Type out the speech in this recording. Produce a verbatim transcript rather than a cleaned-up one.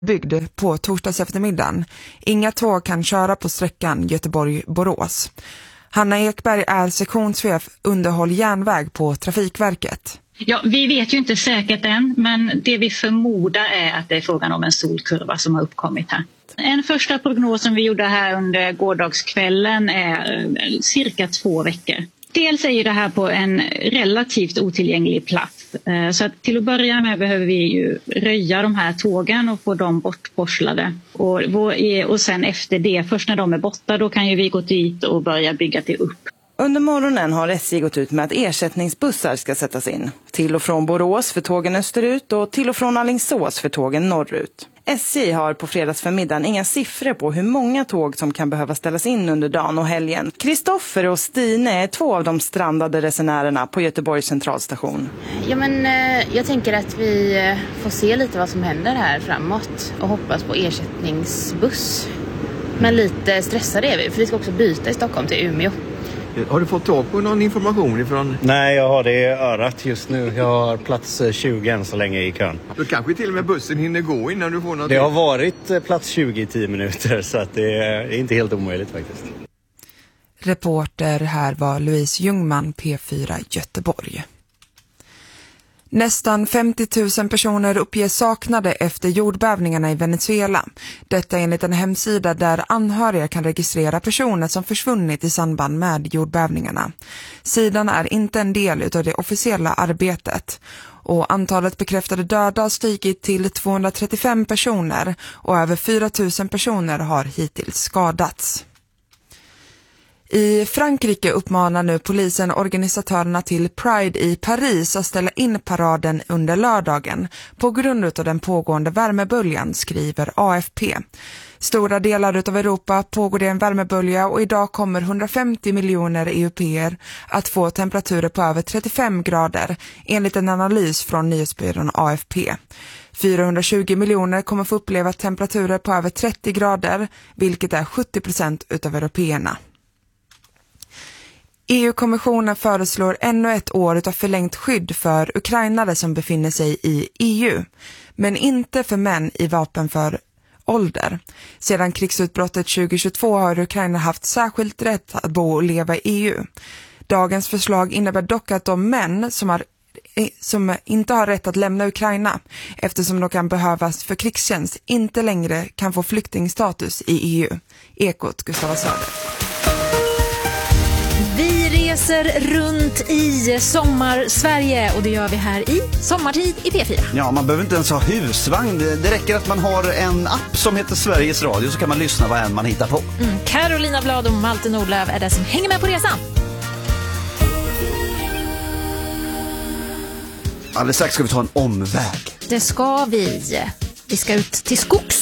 byggd på torsdags eftermiddagen. Inga tåg kan köra på sträckan Göteborg-Borås. Hanna Ekberg är sektionschef underhåll järnväg på Trafikverket. Ja, vi vet ju inte säkert än, men det vi förmodar är att det är frågan om en solkurva som har uppkommit här. En första prognos som vi gjorde här under gårdagskvällen är cirka två veckor. Dels är ju det här på en relativt otillgänglig plats. Så att till att börja med behöver vi ju röja de här tågen och få dem bortporslade. Och, och sen efter det, först när de är borta, då kan ju vi gå dit och börja bygga till upp. Under morgonen har S J gått ut med att ersättningsbussar ska sättas in. Till och från Borås för tågen österut och till och från Alingsås för tågen norrut. S J har på fredagsförmiddagen inga siffror på hur många tåg som kan behöva ställas in under dagen och helgen. Kristoffer och Stine är två av de strandade resenärerna på Göteborgs centralstation. Ja, men eh, jag tänker att vi får se lite vad som händer här framåt och hoppas på ersättningsbuss. Men lite stressade är vi, för vi ska också byta i Stockholm till Umeå. Har du fått tag på någon information ifrån? Nej, jag har det i örat just nu. Jag har plats tjugo än så länge i kön. Då kanske till och med bussen hinner gå innan du får något. Det har varit plats tjugo i tio minuter, så att det är inte helt omöjligt faktiskt. Reporter här var Louise Ljungman, P fyra Göteborg. Nästan femtio tusen personer uppges saknade efter jordbävningarna i Venezuela. Detta enligt en hemsida där anhöriga kan registrera personer som försvunnit i samband med jordbävningarna. Sidan är inte en del av det officiella arbetet. Och antalet bekräftade döda har stigit till tvåhundratrettiofem personer och över fyra tusen personer har hittills skadats. I Frankrike uppmanar nu polisen organisatörerna till Pride i Paris att ställa in paraden under lördagen på grund av den pågående värmeböljan, skriver A F P. Stora delar av Europa pågår det en värmebölja och idag kommer hundrafemtio miljoner européer att få temperaturer på över trettiofem grader enligt en analys från nyhetsbyrån A F P. fyrahundratjugo miljoner kommer få uppleva temperaturer på över trettio grader, vilket är sjuttio procent utav européerna. E U-kommissionen föreslår ännu ett år av förlängt skydd för ukrainare som befinner sig i E U, men inte för män i vapenför ålder. Sedan krigsutbrottet tjugohundratjugotvå har Ukraina haft särskilt rätt att bo och leva i E U. Dagens förslag innebär dock att de män som, har, som inte har rätt att lämna Ukraina, eftersom de kan behövas för krigstjänst, inte längre kan få flyktingstatus i E U. Ekot, Gustav Söder. Vi reser runt i sommar-Sverige och det gör vi här i Sommartid i P fyra. Ja, man behöver inte ens ha husvagn. Det räcker att man har en app som heter Sveriges Radio, så kan man lyssna vad än man hittar på. Mm, Carolina Blad och Malte Nordlöf är det som hänger med på resan. Alldeles strax ska vi ta en omväg. Det ska vi. Vi ska ut till skogs.